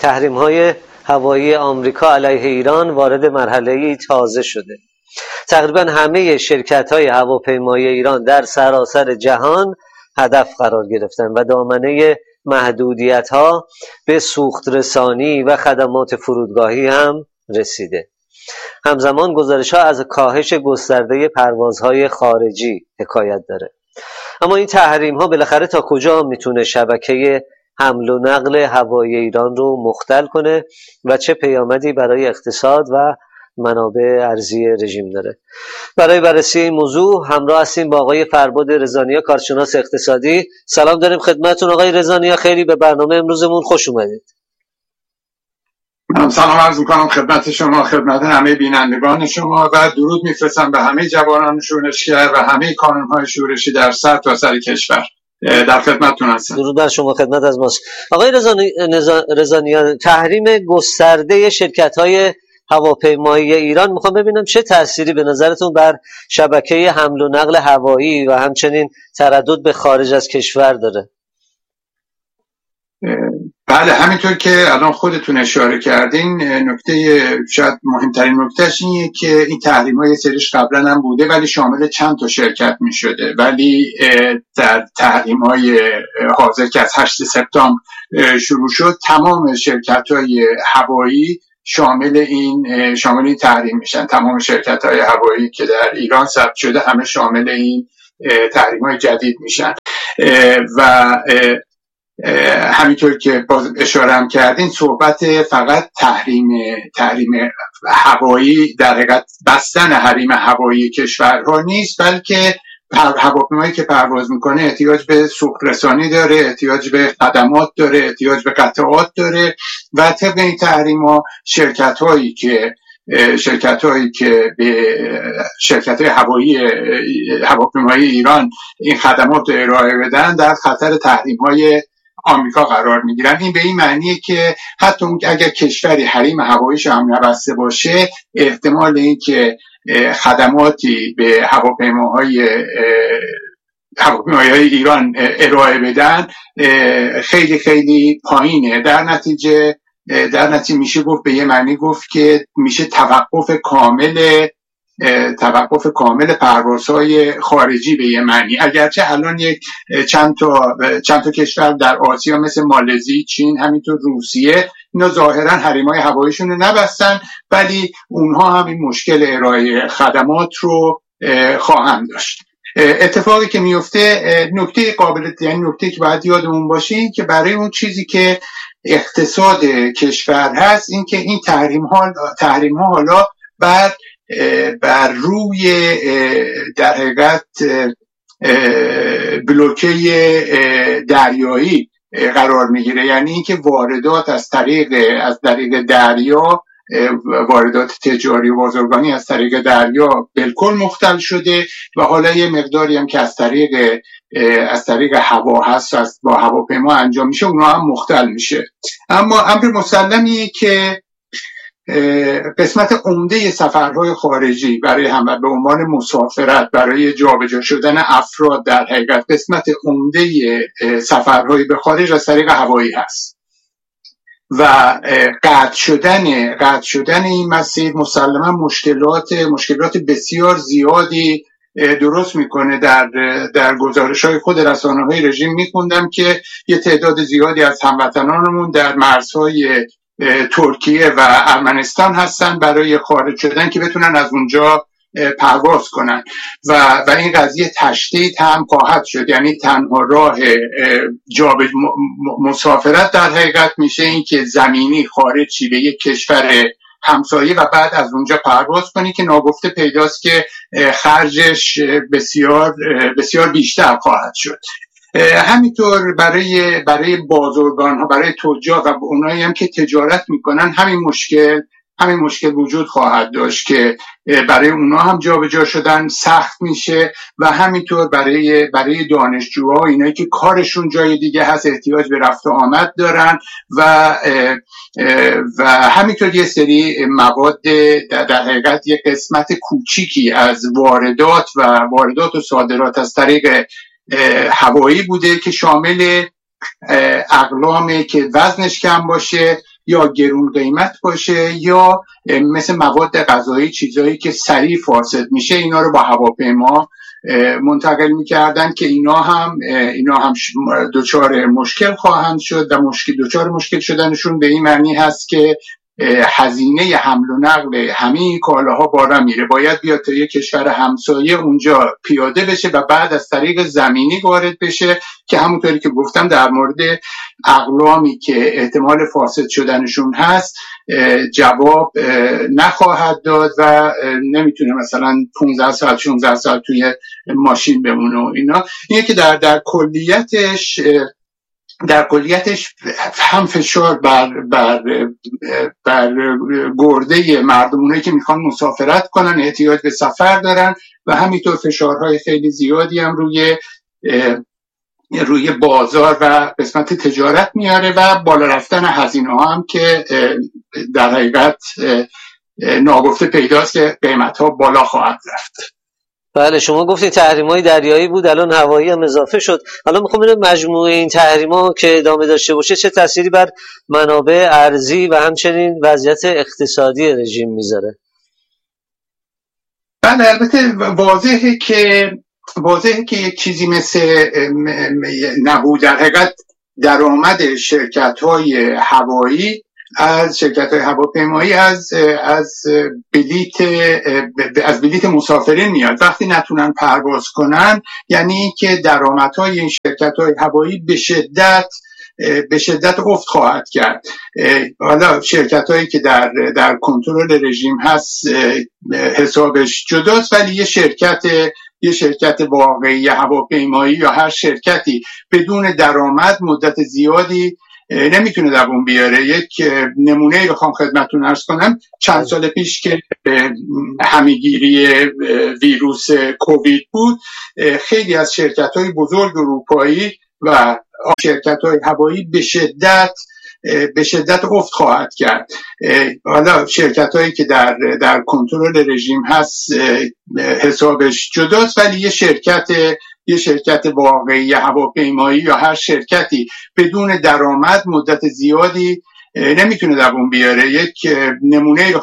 تحریم‌های هوایی آمریکا علیه ایران وارد مرحله‌ای تازه شده. تقریبا همه شرکت‌های هواپیمایی ایران در سراسر جهان هدف قرار گرفتن و دامنه محدودیت‌ها به سوخت رسانی و خدمات فرودگاهی هم رسیده. همزمان گزارش‌ها از کاهش گسترده پروازهای خارجی حکایت داره. اما این تحریم‌ها بالاخره تا کجا میتونه شبکه حمل و نقل هوایی ایران رو مختل کنه و چه پیامدی برای اقتصاد و منابع ارضی رژیم داره؟ برای بررسی این موضوع همراه هستیم با آقای فرباد رضانیا، کارشناس اقتصادی. سلام داریم خدمتتون آقای رضانیا، خیلی به برنامه امروزمون خوش اومدید. من سلام عرض می‌کنم خدمت شما، خدمت همه بینندگان شما و درود می‌فرستم به همه جوانان شورشگر و همه کانون‌های شورشی در سرتاسر کشور. در خدمتتون هستم. درود بر شما، خدمت از ماست. آقای رضانیا، تحریم گسترده شرکت‌های هواپیمایی ایران، میخوام ببینم چه تأثیری به نظرتون بر شبکه حمل و نقل هوایی و همچنین تردد به خارج از کشور داره؟ بله، همینطور که الان خودتون اشاره کردین، نکته شاید مهمترین نکتهش اینه که این تحریم‌ها یه سریش قبلا هم بوده ولی شامل چند تا شرکت می‌شده، ولی در تحریم‌های حاضر که از 8 سپتامبر شروع شد تمام شرکت‌های هوایی شامل این تحریم میشن. تمام شرکت‌های هوایی که در ایران ثبت شده همه شامل این تحریم‌های جدید میشن و همینطور که باز اشاره هم کردین، صحبت فقط تحریم هوایی، در حقیقت بستن حریم هوایی کشورها نیست، بلکه هواپیمایی که پرواز میکنه احتیاج به سوخت رسانی داره، احتیاج به خدمات داره، احتیاج به قطعات داره و طبق این تحریم‌ها شرکت‌هایی که به شرکت‌های هواپیمایی ایران این خدمات رو ارائه بدن در خطر تحریم‌های آمریکا قرار میگیرن. این به این معنیه که حتی اگر کشوری حریم هواییش هم نبسته باشه، احتمال این که خدماتی به هواپیماهای ایران ارائه بدن خیلی خیلی پایینه. در نتیجه میشه گفت، به یه معنی گفت که میشه توقف کامل پروازهای خارجی به یه معنی. اگرچه الان چند تا کشور در آسیا مثل مالزی، چین، همینطور روسیه، اینا ظاهرا حریم‌های هواییشون رو نبستن، ولی اونها هم این مشکل ارائه خدمات رو خواهند داشت. اتفاقی که میفته، نکته که باید یادمون باشه این که برای اون چیزی که اقتصاد کشور هست، این که این تحریم ها حالا بر روی در حقیقت بلوکه دریایی قرار میگیره. یعنی اینکه واردات از طریق دریا، واردات تجاری و بازرگانی از طریق دریا بالکل مختل شده و حالا یه مقداری هم که از طریق هوا هست، با هواپیما انجام میشه، اونها هم مختل میشه. اما امر مسلمیه که قسمت عمده سفرهای خارجی برای همه به عنوان مسافرت، برای جابجا شدن افراد، در حقیقت قسمت عمده سفرهای به خارج از طریق هوایی هست و قطع شدن این مسیر مسلما مشکلات بسیار زیادی درست میکنه. در گزارش‌های خود رسانه‌های رژیم میخوندم که یه تعداد زیادی از هموطنانمون در مرزهای ترکیه و ارمنستان هستن برای خارج شدن که بتونن از اونجا پرواز کنن و این قضیه تشدید هم خواهد شد. یعنی تنها راه مسافرت در حقیقت میشه این که زمینی خارج شی به یک کشور همسایه و بعد از اونجا پرواز کنی که ناگفته پیداست که خرجش بسیار بسیار بیشتر خواهد شد. همینطور برای بازرگان ها، برای تجار و اونایی هم که تجارت میکنن همین مشکل وجود خواهد داشت که برای اونا هم جابجا شدن سخت میشه و همینطور برای دانشجوها، اینایی که کارشون جای دیگه هست، احتیاج به رفت و آمد دارن و همینطور یه سری مواد، در حقیقت یه قسمت کوچیکی از واردات و صادرات از طریق هوایی بوده که شامل اقلامی که وزنش کم باشه، یا گرون قیمت باشه یا مثل مواد غذایی چیزایی که سریع فاسد میشه اینا رو با هواپیما منتقل میکردن که اینا هم دچار مشکل خواهند شد و دچار مشکل شدنشون به این معنی هست که هزینه حمل و نقل همه این کالاها بالا میره، باید بیاد تا یک کشور همسایه اونجا پیاده بشه و بعد از طریق زمینی وارد بشه که همونطوری که گفتم در مورد اقلامی که احتمال فاسد شدنشون هست جواب نخواهد داد و نمیتونه مثلا 15 ساعت 16 ساعت توی ماشین بمونه و اینا. اینه که در کلیتش هم فشار بر گرده مردمونایی که میخوان مسافرت کنن، احتیاج به سفر دارن و همینطور فشارهای خیلی زیادی هم روی بازار و قسمت تجارت میاره و بالا رفتن هزینه ها هم که در حقیقت ناگفته پیداست که قیمت ها بالا خواهد رفت. بله، شما گفتید تحریم‌های دریایی بود، الان هوایی هم اضافه شد. حالا می‌خوام ببینم مجموعه این تحریم‌ها که ادامه داشته باشه چه تأثیری بر منابع ارزی و همچنین وضعیت اقتصادی رژیم میذاره؟ بله، البته واضحه که یک چیزی مثل نبود در حقیقت درآمد شرکت‌های هوایی از شرکت‌های هواپیمایی از بلیت مسافرین میاد. وقتی نتونن پرواز کنن یعنی که درآمدهای این شرکت‌های هوایی به شدت افت خواهد کرد. حالا شرکت‌هایی که در کنترل رژیم هست حسابش جداست، ولی یه شرکت واقعی هواپیمایی یا هر شرکتی بدون درآمد مدت زیادی نمیتونه دوام بیاره. یک نمونه بخوام خدمتتون عرض کنم، چند سال پیش که همه‌گیری ویروس کووید بود، خیلی از شرکت‌های بزرگ اروپایی و شرکت‌های هوایی به شدت افت خواهد کرد. حالا شرکت‌هایی که در کنترل رژیم هست حسابش جداست، ولی یه شرکت واقعی هواپیمایی یا هر شرکتی بدون درآمد مدت زیادی نمیتونه دوام بیاره. یک نمونه